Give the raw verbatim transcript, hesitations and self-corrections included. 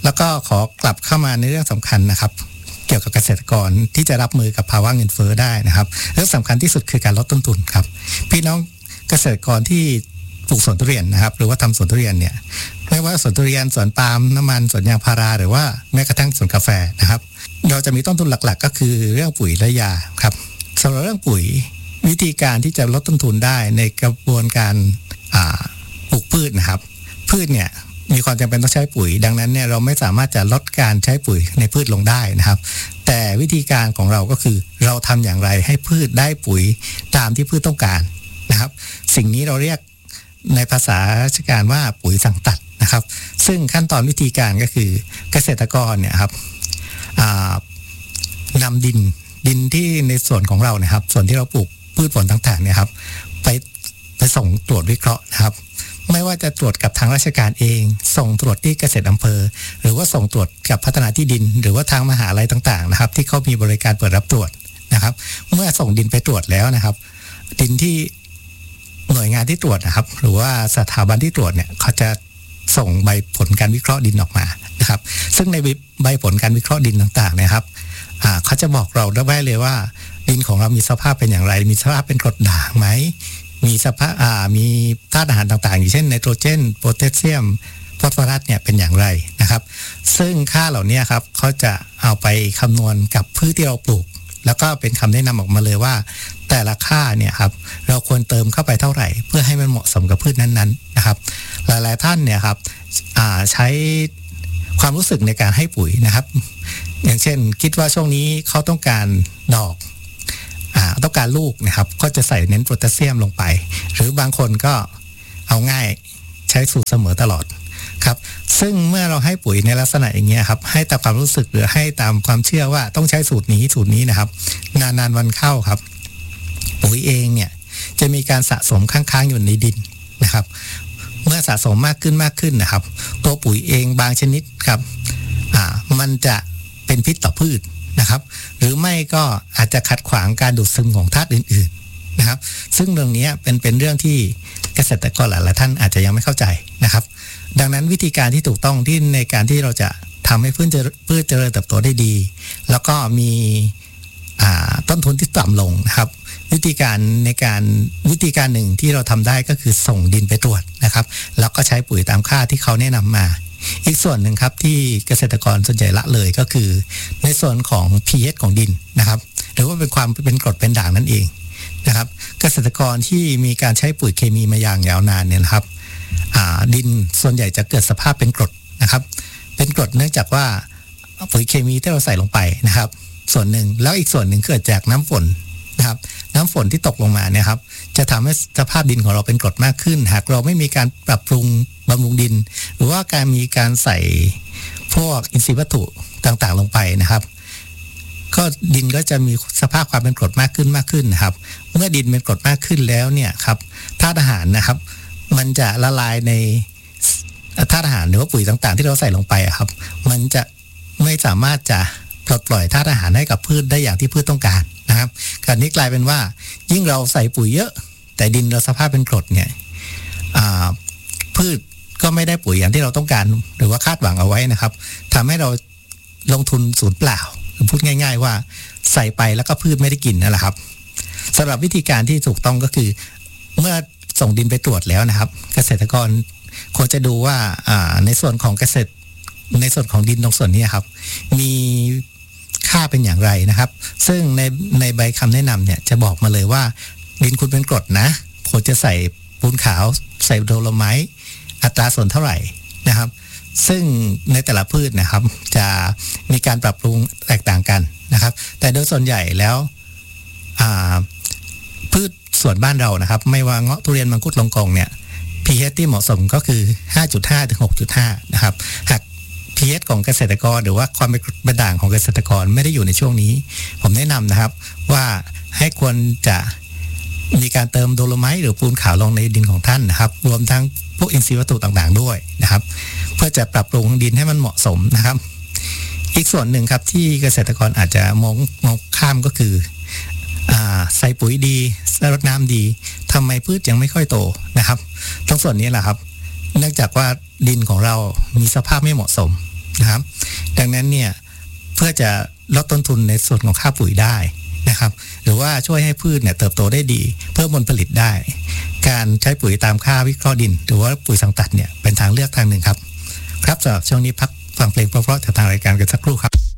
แล้วก็ขอกลับเข้ามาในเรื่องสำคัญนะครับเกี่ยวกับเกษตรกรที่จะรับมือกับภาวะเงินเฟ้อได้นะครับเรื่องสำคัญที่สุดคือการลดต้นทุนครับพี่น้องเกษตรกรที่ปลูกสวนทุเรียนนะครับหรือว่าทำสวนทุเรียนเนี่ยไม่ว่าสวนทุเรียนสวนปาล์มน้ำมันสวนยางพาราหรือว่าแม้กระทั่งสวนกาแฟนะครับเราจะมีต้นทุนหลักๆก็คือเรื่องปุ๋ยและยาครับสำหรับเรื่องปุ๋ยวิธีการที่จะลดต้นทุนได้ในกระบวนการปลูกพืชนะครับพืชเนี่ยมีความจำเป็นต้องใช้ปุ๋ยดังนั้นเนี่ยเราไม่สามารถจะลดการใช้ปุ๋ยในพืชลงได้นะครับแต่วิธีการของเราก็คือเราทำอย่างไรให้พืชได้ปุ๋ยตามที่พืชต้องการนะครับสิ่งนี้เราเรียกในภาษาราชการว่าปุ๋ยสั่งตัดนะครับซึ่งขั้นตอนวิธีการก็คือเกษตรกรเนี่ยครับนำดินดินที่ในส่วนของเราเนี่ยครับส่วนที่เราปลูกพืชผลต่างๆเนี่ยครับไปไปส่งตรวจวิเคราะห์นะครับไม่ว่าจะตรวจกับทางราชการเองส่งตรวจที่เกษตรอำเภอหรือว่าส่งตรวจกับพัฒนาที่ดินหรือว่าทางมหาลัยต่างๆนะครับที่เขามีบริการเปิดรับตรวจนะครับเมื่อส่งดินไปตรวจแล้วนะครับดินที่หน่วยงานที่ตรวจนะครับหรือว่าสถาบันที่ตรวจเนี่ยเขาจะส่งใบผลการวิเคราะห์ดินออกมานะครับซึ่งในใบผลการวิเคราะห์ดินต่างๆนะครับเขาจะบอกเราได้เลยว่าดินของเรามีสภาพเป็นอย่างไรมีสภาพเป็นกรดด่างไหมมีสภาพมีธาตุอาหารต่างๆอย่างเช่นไนโตรเจนโพแทสเซียมฟอสฟอรัสเนี่ยเป็นอย่างไรนะครับซึ่งค่าเหล่านี้ครับเขาจะเอาไปคำนวณกับพืชที่เราปลูกแล้วก็เป็นคำแนะนำออกมาเลยว่าแต่ละค่าเนี่ยครับเราควรเติมเข้าไปเท่าไหร่เพื่อให้มันเหมาะสมกับพืชนั้นๆนะครับหลายๆท่านเนี่ยครับใช้ความรู้สึกในการให้ปุ๋ยนะครับอย่างเช่นคิดว่าช่วงนี้เขาต้องการดอกต้องการลูกนะครับก็จะใส่เน้นโพแทสเซียมลงไปหรือบางคนก็เอาง่ายใช้สูตรเสมอตลอดครับซึ่งเมื่อเราให้ปุ๋ยในลักษณะอย่างเงี้ยครับให้ตามความรู้สึกหรือให้ตามความเชื่อว่าต้องใช้สูตรนี้สูตรนี้นะครับนานๆวันเข้าครับปุ๋ยเองเนี่ยจะมีการสะสมค้างๆอยู่ในดินนะครับเมื่อสะสมมากขึ้นมากขึ้นนะครับตัวปุ๋ยเองบางชนิดครับอ่ามันจะเป็นพิษต่อพืชนะครับหรือไม่ก็อาจจะขัดขวางการดูดซึมของธาตุอื่นๆนะครับซึ่งเรื่องนี้เป็นเป็นเรื่องที่เกษตรกรหลายๆท่านอาจจะยังไม่เข้าใจนะครับดังนั้นวิธีการที่ถูกต้องที่ในการที่เราจะทำให้พืชพืชเจริญเติบโตได้ดีแล้วก็มีต้นทุนที่ต่ำลงนะครับวิธีการในการวิธีการหนึ่งที่เราทำได้ก็คือส่งดินไปตรวจนะครับแล้วก็ใช้ปุ๋ยตามค่าที่เขาแนะนำมาอีกส่วนหนึ่งครับที่เกษตรกรส่วนใหญ่ละเลยก็คือในส่วนของ pH ของดินนะครับหรือว่าเป็นความเป็นกรดเป็นด่างนั่นเองนะครับเกษตรกรที่มีการใช้ปุ๋ยเคมีมาอย่างยาวนานเนี่ยนะครับดินส่วนใหญ่จะเกิดสภาพเป็นกรดนะครับเป็นกรดเนื่องจากว่าปุ๋ยเคมีที่เราใส่ลงไปนะครับส่วนหนึ่งแล้วอีกส่วนหนึ่งเกิดจากน้ำฝนนะครับน้ำฝนที่ตกลงมาเนี่ยครับจะทำให้สภาพดินของเราเป็นกรดมากขึ้นหากเราไม่มีการปรับปรุงบำรุงดินหรือว่าการมีการใส่พวกอินทรีย์วัตถุต่างๆลงไปนะครับก็ดินก็จะมีสภาพความเป็นกรดมากขึ้นมากขึ้นนะครับเมื่อดินเป็นกรดมากขึ้นแล้วเนี่ยครับธาตุอาหารนะครับมันจะละลายในธาตุอาหารหรือว่าปุ๋ยต่างๆที่เราใส่ลงไปครับมันจะไม่สามารถจะปลดปล่อยธาตุอาหารให้กับพืชได้อย่างที่พืชต้องการนะครับการนี้กลายเป็นว่ายิ่งเราใส่ปุ๋ยเยอะแต่ดินเราสภาพเป็นกรดเนี่ยพืชก็ไม่ได้ปุ๋ยอย่างที่เราต้องการหรือว่าคาดหวังเอาไว้นะครับทำให้เราลงทุนสูญเปล่าหรือพูดง่ายๆว่าใส่ไปแล้วก็พืชไม่ได้กินนั่นแหละครับสำหรับวิธีการที่ถูกต้องก็คือเมื่อส่งดินไปตรวจแล้วนะครับเกษตรกรควรจะดูว่าในส่วนของเกษตรในส่วนของดินตรงส่วนนี้ครับมีค่าเป็นอย่างไรนะครับซึ่งในในใบคำแนะนำเนี่ยจะบอกมาเลยว่าดินคุณเป็นกรดนะควรจะใส่ปูนขาวใส่โดโลไมต์อัตราส่วนเท่าไหร่นะครับซึ่งในแต่ละพืชนะครับจะมีการปรับปรุงแตกต่างกันนะครับแต่โดยส่วนใหญ่แล้วพืชส่วนบ้านเรานะครับไม่ว่าเงาะทุเรียนมังคุดลงกองเนี่ย pH ที่เหมาะสมก็คือ ห้าจุดห้า ถึง หกจุดห้า นะครับหาก pH ของเกษตรกรหรือว่าความเป็นด่างของเกษตรกรไม่ได้อยู่ในช่วงนี้ผมแนะนำนะครับว่าให้ควรจะมีการเติมโดโลไมต์หรือปูนขาวลงในดินของท่านนะครับรวมทั้งพวกอินทรีย์วัตถุต่างๆด้วยนะครับเพื่อจะปรับปรุงดินให้มันเหมาะสมนะครับอีกส่วนหนึ่งครับที่เกษตรกรอาจจะมองมองข้ามก็คือใส่ปุ๋ยดีรดน้ำดีทำไมพืชยังไม่ค่อยโตนะครับตรงส่วนนี้แหละครับเนื่องจากว่าดินของเรามีสภาพไม่เหมาะสมนะครับดังนั้นเนี่ยเพื่อจะลดต้นทุนในส่วนของค่าปุ๋ยได้นะครับหรือว่าช่วยให้พืชเนี่ยเติบโตได้ดีเพิ่มผลผลิตได้การใช้ปุ๋ยตามค่าวิเคราะห์ดินหรือว่าปุ๋ยสังตัดเนี่ยเป็นทางเลือกทางหนึ่งครับครับสำหรับช่วงนี้พักฟังเพลงเพราะๆจากทางรายการกันสักครู่ครับ